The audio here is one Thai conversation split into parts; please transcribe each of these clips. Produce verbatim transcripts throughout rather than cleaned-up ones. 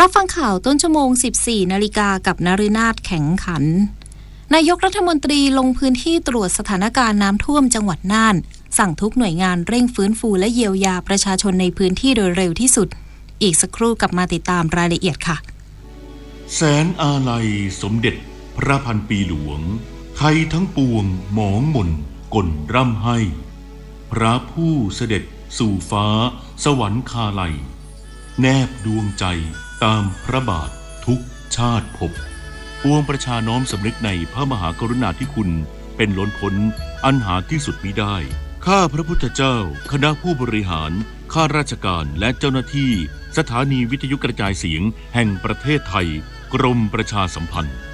รับฟังข่าวต้นชั่วโมง สิบสี่นาฬิกากับนฤนาถแข็งขันนายกรัฐมนตรีลงพื้นที่ตรวจสถานการณ์น้ำท่วมจังหวัดน่านสั่งทุกหน่วยงานเร่งฟื้นฟูและเยียวยาประชาชนในพื้นที่โดยเร็วที่สุดอีกสักครู่กลับมาติดตามรายละเอียดค่ะแสนอาลัยสมเด็จพระพันปีหลวงไทยทั้งปวงหมองหม่นก่นร่ำให้พระผู้เสด็จสู่ฟ้าสวรรคาลัยแนบดวงใจตามพระบาททุกชาติภพปวงประชาน้อมสำนึกในพระมหากรุณาธิคุณเป็นล้นพ้นอันหาที่สุดมิได้ข้าพระพุทธเจ้าคณะผู้บริหารข้าราชการและเจ้าหน้าที่สถานีวิทยุกระจายเสียงแห่งประเทศไทยกรมประชาสัมพันธ์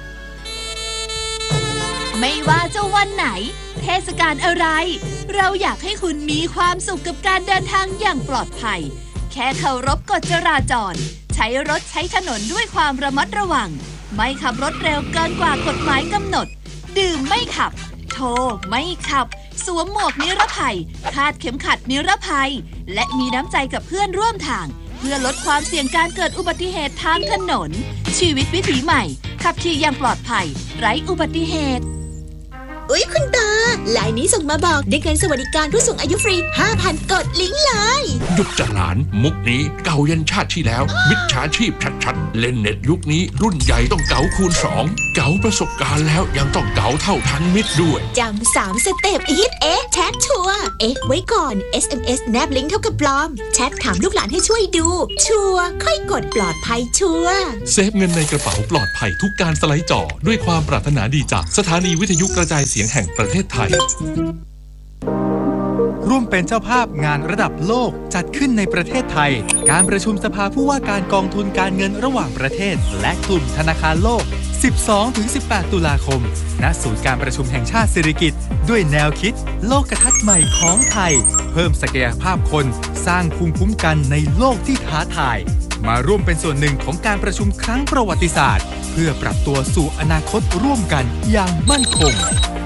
ไม่ว่าจะวันไหนเทศกาลอะไรเราอยากให้คุณมีความสุขกับการเดินทางอย่างปลอดภัยแค่เคารพกฎจราจรใช้รถใช้ถนนด้วยความระมัดระวังไม่ขับรถเร็วเกินกว่ากฎหมายกำหนดดื่มไม่ขับโทรไม่ขับสวมหมวกนิรภัยคาดเข็มขัดนิรภัยและมีน้ำใจกับเพื่อนร่วมทางเพื่อลดความเสี่ยงการเกิดอุบัติเหตุทางถนนชีวิตวิถีใหม่ขับขี่อย่างปลอดภัยไร้อุบัติเหตุอุ๊ยคุณตาไลน์นี้ส่งมาบอกได้เงินสวัสดิการผู้สูงอายุฟรี ห้าพัน กดลิงก์เลยหยุดจะหลานมุกนี้เก่ายันชาติที่แล้วมิจฉาชีพชัดๆเล่นเน็ตยุคนี้รุ่นใหญ่ต้องเก๋าคูณสองเก๋าประสบการณ์แล้วยังต้องเก๋าเท่าทันมิตรด้วยจำสามสเต็ปอีทเอ๊ะแชทชัวร์เอ๊ะไว้ก่อน เอส เอ็ม เอส แนบลิงก์เท่ากับปลอมแชทถามลูกหลานให้ช่วยดูชัวร์ค่อยกดปลอดภัยชัวร์เซฟเงินในกระเป๋าปลอดภัยทุกการสไลด์จอด้วยความปรารถนาดีจากสถานีวิทยุกระจายเสียงแห่งประเทศไทยร่วมเป็นเจ้าภาพงานระดับโลกจัดขึ้นในประเทศไทยการประชุมสภาผู้ว่าการกองทุนการเงินระหว่างประเทศและกลุ่มธนาคารโลก สิบสองถึงสิบแปด ตุลาคมณศูนย์การประชุมแห่งชาติสิริกิติ์ด้วยแนวคิดโลกทัศน์ใหม่ของไทยเพิ่มศักยภาพคนสร้างภูมิคุ้มกันในโลกที่ท้าทายมาร่วมเป็นส่วนหนึ่งของการประชุมครั้งประวัติศาสตร์เพื่อปรับตัวสู่อนาคตร่วมกันอย่างมั่นคง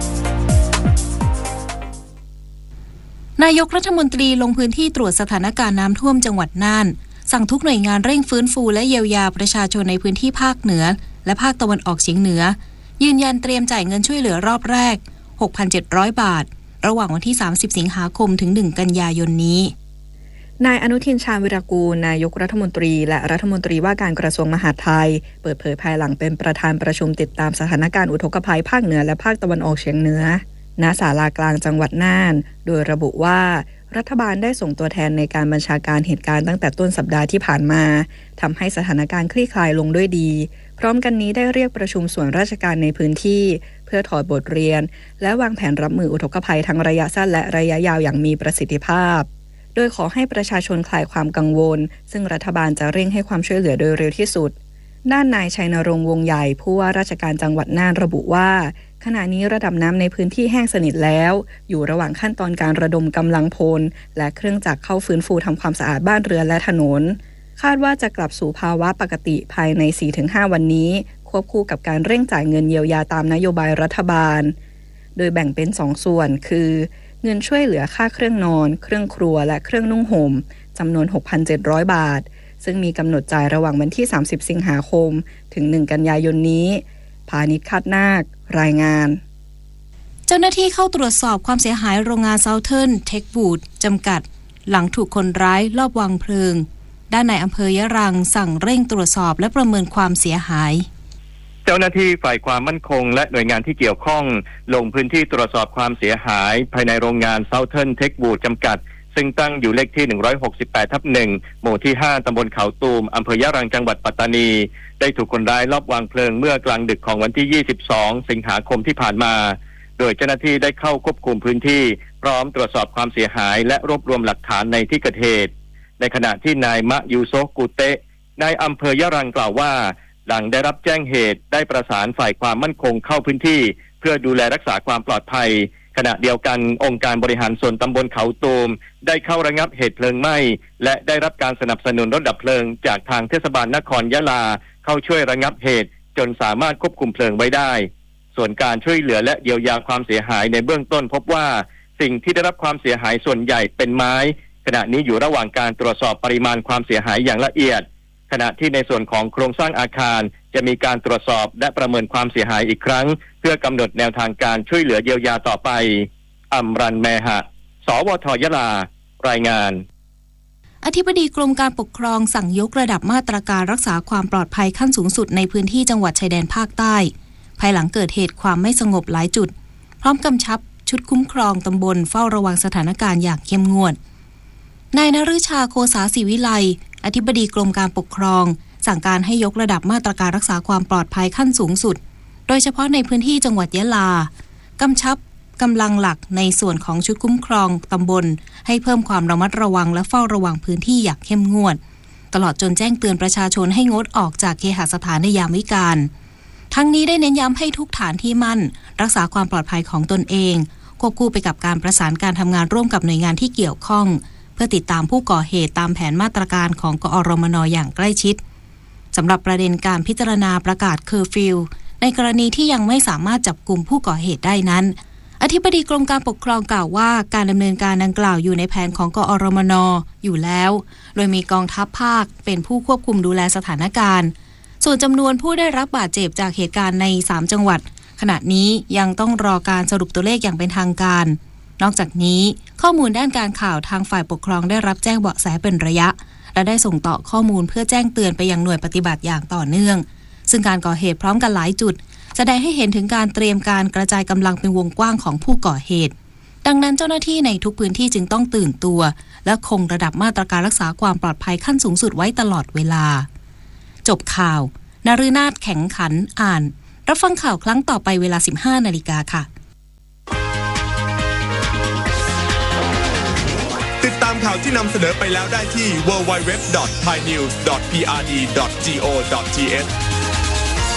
นายกรัฐมนตรีลงพื้นที่ตรวจสถานการณ์น้ำท่วมจังหวัดน่านสั่งทุกหน่วยงานเร่งฟื้นฟูและเยียวยาประชาชนในพื้นที่ภาคเหนือและภาคตะวันออกเฉียงเหนือยืนยันเตรียมจ่ายเงินช่วยเหลือรอบแรก หกพันเจ็ดร้อย บาทระหว่างวันที่สามสิบสิงหาคมถึงหนึ่งกันยายนนี้นายอนุทินชาญวิรากูลนายกรัฐมนตรีและรัฐมนตรีว่าการกระทรวงมหาดไทยเปิดเผยภายหลังเป็นประธานประชุมติดตามสถานการณ์อุทกภัยภาคเหนือและภาคตะวันออกเฉียงเหนือณศาลากลางจังหวัดน่านโดยระบุว่ารัฐบาลได้ส่งตัวแทนในการบัญชาการเหตุการณ์ตั้งแต่ต้นสัปดาห์ที่ผ่านมาทำให้สถานการณ์คลี่คลายลงด้วยดีพร้อมกันนี้ได้เรียกประชุมส่วนราชการในพื้นที่เพื่อถอดบทเรียนและวางแผนรับมืออุทกภัยทั้งระยะสั้นและระยะยาวอย่างมีประสิทธิภาพโดยขอให้ประชาชนคลายความกังวลซึ่งรัฐบาลจะเร่งให้ความช่วยเหลือโดยเร็วที่สุดด้านนายชัยนรงค์วงใหญ่ผู้ว่าราชการจังหวัดน่านระบุว่าขณะนี้ระดับน้ำในพื้นที่แห้งสนิทแล้วอยู่ระหว่างขั้นตอนการระดมกำลังพลและเครื่องจักรเข้าฟื้นฟูทำความสะอาดบ้านเรือนและถนนคาดว่าจะกลับสู่ภาวะปกติภายใน สี่ถึงห้า วันนี้ควบคู่กับการเร่งจ่ายเงินเยียวยาตามนโยบายรัฐบาลโดยแบ่งเป็นสองส่วนคือเงินช่วยเหลือค่าเครื่องนอนเครื่องครัวและเครื่องนุ่งห่มจำนวน หกพันเจ็ดร้อย บาทซึ่งมีกำหนดจ่ายระหว่างวันที่สามสิบสิงหาคมถึงหนึ่งกันยายนนี้พานิชคาดนาครายงานเจ้าหน้าที่เข้าตรวจสอบความเสียหายโรงงาน Southern Techwood จำกัดหลังถูกคนร้ายลอบวางเพลิงด้านในอำเภอยะรังสั่งเร่งตรวจสอบและประเมินความเสียหายเจ้าหน้าที่ฝ่ายความมั่นคงและหน่วยงานที่เกี่ยวข้องลงพื้นที่ตรวจสอบความเสียหายภายในโรงงาน Southern Techwood จำกัดซึ่งตั้งอยู่เลขที่หนึ่งร้อยหกสิบแปดทับหนึ่งหมู่ที่ห้าตำบลเขาตูมอำเภอยะรังจังหวัดปัตตานีได้ถูกคนร้ายลอบวางเพลิงเมื่อกลางดึกของวันที่ยี่สิบสองสิงหาคมที่ผ่านมาโดยเจ้าหน้าที่ได้เข้าควบคุมพื้นที่พร้อมตรวจสอบความเสียหายและรวบรวมหลักฐานในที่เกิดเหตุในขณะที่นายมะยูโซกูเตะนายอำเภอยะรังกล่าวว่าหลังได้รับแจ้งเหตุได้ประสานฝ่ายความมั่นคงเข้าพื้นที่เพื่อดูแลรักษาความปลอดภัยขณะเดียวกันองค์การบริหารส่วนตำบลเขาตูมได้เข้าระงับเหตุเพลิงไหม้และได้รับการสนับสนุนรถดับเพลิงจากทางเทศบาลนครยะลาเข้าช่วยระงับเหตุจนสามารถควบคุมเพลิงไว้ได้ส่วนการช่วยเหลือและเยียวยาความเสียหายในเบื้องต้นพบว่าสิ่งที่ได้รับความเสียหายส่วนใหญ่เป็นไม้ขณะนี้อยู่ระหว่างการตรวจสอบปริมาณความเสียหายอย่างละเอียดขขณะที่ในส่วนของโครงสร้างอาคารจะมีการตรวจสอบและประเมินความเสียหายอีกครั้งเพื่อกำหนดแนวทางการช่วยเหลือเยียวยาต่อไปอำรันแมหะสวทยะลารายงานอธิบดีกรมการปกครองสั่งยกระดับมาตรการรักษาความปลอดภัยขั้นสูงสุดในพื้นที่จังหวัดชายแดนภาคใต้ภายหลังเกิดเหตุความไม่สงบหลายจุดพร้อมกำชับชุดคุ้มครองตำบลเฝ้าระวังสถานการณ์อย่างเข้มงวดนายนฤชาโคสาศิวิไลอธิบดีกรมการปกครองสั่งการให้ยกระดับมาตรการรักษาความปลอดภัยขั้นสูงสุดโดยเฉพาะในพื้นที่จังหวัดยะลากำชับกำลังหลักในส่วนของชุดคุ้มครองตำบลให้เพิ่มความระมัดระวังและเฝ้าระวังพื้นที่อย่างเข้มงวดตลอดจนแจ้งเตือนประชาชนให้งดออกจากเคหสถานในยามวิกาลทั้งนี้ได้เน้นย้ำให้ทุกฐานที่มั่นรักษาความปลอดภัยของตนเองควบคู่ไปกับการประสานการทำงานร่วมกับหน่วยงานที่เกี่ยวข้องเพื่อติดตามผู้ก่อเหตุตามแผนมาตรการของกอรมน.อย่างใกล้ชิดสำหรับประเด็นการพิจารณาประกาศเคอร์ฟิวในกรณีที่ยังไม่สามารถจับกุมผู้ก่อเหตุได้นั้นอธิบดีกรมการปกครองกล่าวว่าการดำเนินการดังกล่าวอยู่ในแผนของกอรมน.อยู่แล้วโดยมีกองทัพภาคเป็นผู้ควบคุมดูแลสถานการณ์ส่วนจำนวนผู้ได้รับบาดเจ็บจากเหตุการณ์ในสามจังหวัดขณะนี้ยังต้องรอการสรุปตัวเลขอย่างเป็นทางการนอกจากนี้ข้อมูลด้านการข่าวทางฝ่ายปกครองได้รับแจ้งเบาะแสเป็นระยะและได้ส่งต่อข้อมูลเพื่อแจ้งเตือนไปยังหน่วยปฏิบัติอย่างต่อเนื่องซึ่งการก่อเหตุพร้อมกันหลายจุดแสดงให้เห็นถึงการเตรียมการกระจายกำลังเป็นวงกว้างของผู้ก่อเหตุดังนั้นเจ้าหน้าที่ในทุกพื้นที่จึงต้องตื่นตัวและคงระดับมาตรการรักษาความปลอดภัยขั้นสูงสุดไว้ตลอดเวลาจบข่าวนฤนาถแข็งขันอ่านรับฟังข่าวครั้งต่อไปเวลา สิบห้านาฬิกาค่ะติดตามข่าวที่นำเสนอไปแล้วได้ที่ ดับเบิลยู ดับเบิลยู ดับเบิลยู ดอท ไทยนิวส์ ดอท พี อาร์ ดี ดอท จี โอ ดอท ที เอช